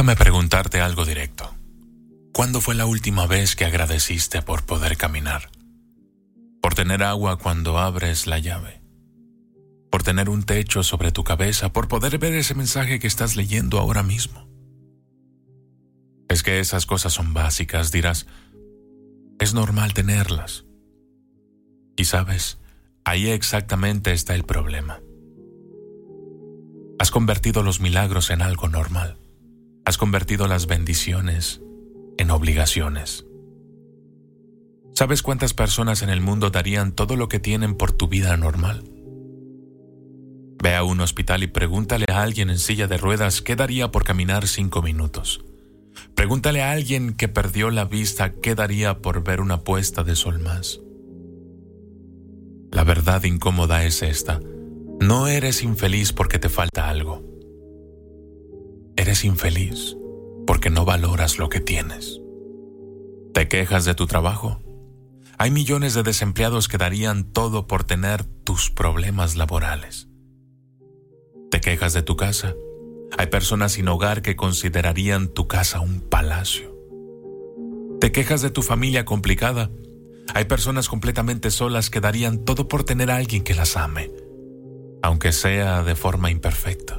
Déjame preguntarte algo directo. ¿Cuándo fue la última vez que agradeciste por poder caminar? Por tener agua cuando abres la llave. Por tener un techo sobre tu cabeza, por poder ver ese mensaje que estás leyendo ahora mismo. Es que esas cosas son básicas, dirás. Es normal tenerlas. Y sabes, ahí exactamente está el problema. Has convertido los milagros en algo normal. Has convertido las bendiciones en obligaciones. ¿Sabes cuántas personas en el mundo darían todo lo que tienen por tu vida normal? Ve a un hospital y pregúntale a alguien en silla de ruedas qué daría por caminar 5 minutos. Pregúntale a alguien que perdió la vista qué daría por ver una puesta de sol más. La verdad incómoda es esta. No eres infeliz porque te falta algo. Eres infeliz porque no valoras lo que tienes. ¿Te quejas de tu trabajo? Hay millones de desempleados que darían todo por tener tus problemas laborales. ¿Te quejas de tu casa? Hay personas sin hogar que considerarían tu casa un palacio. ¿Te quejas de tu familia complicada? Hay personas completamente solas que darían todo por tener a alguien que las ame, aunque sea de forma imperfecta.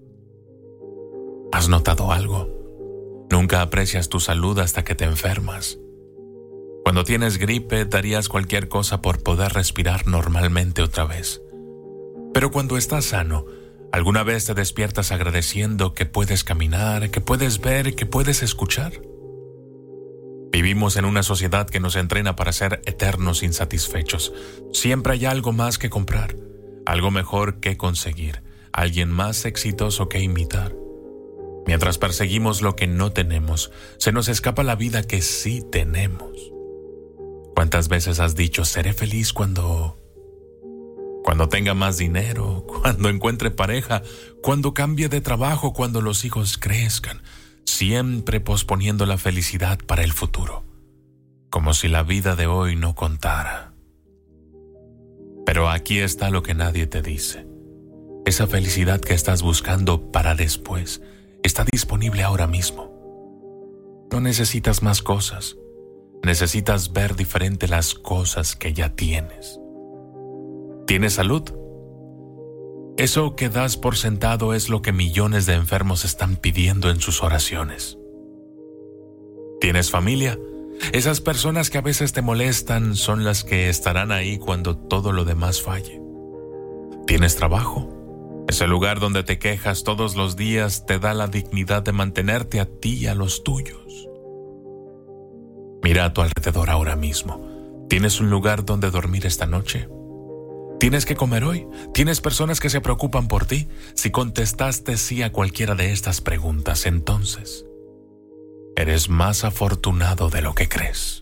¿Has notado algo? Nunca aprecias tu salud hasta que te enfermas. Cuando tienes gripe, darías cualquier cosa por poder respirar normalmente otra vez. Pero cuando estás sano, ¿alguna vez te despiertas agradeciendo que puedes caminar, que puedes ver, que puedes escuchar? Vivimos en una sociedad que nos entrena para ser eternos insatisfechos. Siempre hay algo más que comprar, algo mejor que conseguir, alguien más exitoso que imitar. Mientras perseguimos lo que no tenemos, se nos escapa la vida que sí tenemos. ¿Cuántas veces has dicho, seré feliz cuando tenga más dinero, cuando encuentre pareja, cuando cambie de trabajo, cuando los hijos crezcan? Siempre posponiendo la felicidad para el futuro, como si la vida de hoy no contara. Pero aquí está lo que nadie te dice. Esa felicidad que estás buscando para después está disponible ahora mismo. No necesitas más cosas. Necesitas ver diferente las cosas que ya tienes. ¿Tienes salud? Eso que das por sentado es lo que millones de enfermos están pidiendo en sus oraciones. ¿Tienes familia? Esas personas que a veces te molestan son las que estarán ahí cuando todo lo demás falle. ¿Tienes trabajo? Ese lugar donde te quejas todos los días te da la dignidad de mantenerte a ti y a los tuyos. Mira a tu alrededor ahora mismo. ¿Tienes un lugar donde dormir esta noche? ¿Tienes que comer hoy? ¿Tienes personas que se preocupan por ti? Si contestaste sí a cualquiera de estas preguntas, entonces eres más afortunado de lo que crees.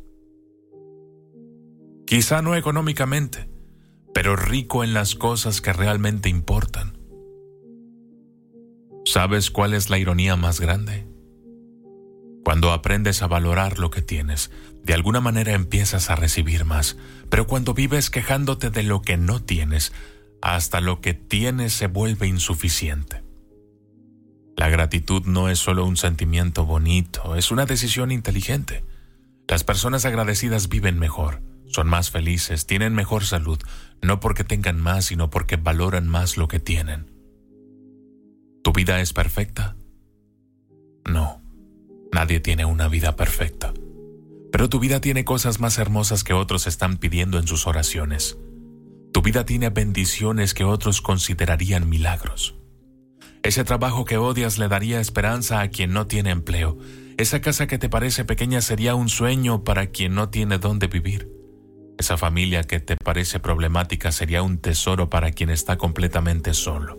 Quizá no económicamente, pero rico en las cosas que realmente importan. ¿Sabes cuál es la ironía más grande? Cuando aprendes a valorar lo que tienes, de alguna manera empiezas a recibir más, pero cuando vives quejándote de lo que no tienes, hasta lo que tienes se vuelve insuficiente. La gratitud no es solo un sentimiento bonito, es una decisión inteligente. Las personas agradecidas viven mejor, son más felices, tienen mejor salud, no porque tengan más, sino porque valoran más lo que tienen. ¿Tu vida es perfecta? No. Nadie tiene una vida perfecta, pero tu vida tiene cosas más hermosas que otros están pidiendo en sus oraciones. Tu vida tiene bendiciones que otros considerarían milagros. Ese trabajo que odias le daría esperanza a quien no tiene empleo. Esa casa que te parece pequeña sería un sueño para quien no tiene dónde vivir. Esa familia que te parece problemática sería un tesoro para quien está completamente solo.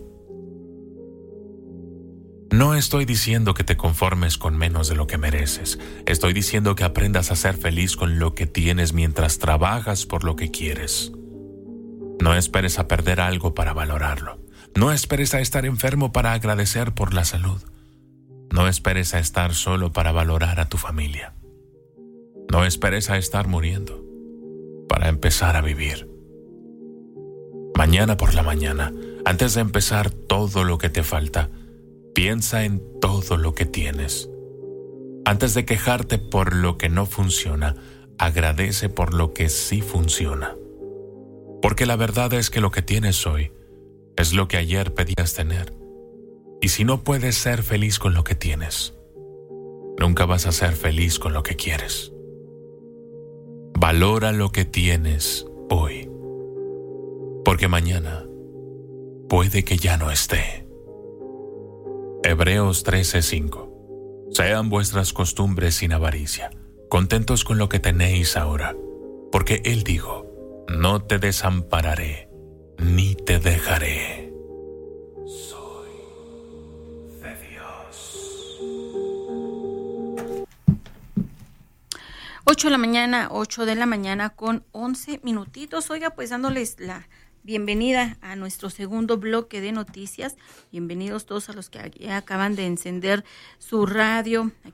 No estoy diciendo que te conformes con menos de lo que mereces. Estoy diciendo que aprendas a ser feliz con lo que tienes mientras trabajas por lo que quieres. No esperes a perder algo para valorarlo. No esperes a estar enfermo para agradecer por la salud. No esperes a estar solo para valorar a tu familia. No esperes a estar muriendo para empezar a vivir. Mañana por la mañana, antes de empezar todo lo que te falta, piensa en todo lo que tienes. Antes de quejarte por lo que no funciona, agradece por lo que sí funciona. Porque la verdad es que lo que tienes hoy es lo que ayer pedías tener. Y si no puedes ser feliz con lo que tienes, nunca vas a ser feliz con lo que quieres. Valora lo que tienes hoy, porque mañana puede que ya no esté. Hebreos 13:5. Sean vuestras costumbres sin avaricia, contentos con lo que tenéis ahora, porque Él dijo, no te desampararé, ni te dejaré. Soy de Dios. 8 de la mañana con 11 minutitos. Oiga, pues dándoles la bienvenida a nuestro segundo bloque de noticias. Bienvenidos todos a los que acaban de encender su radio.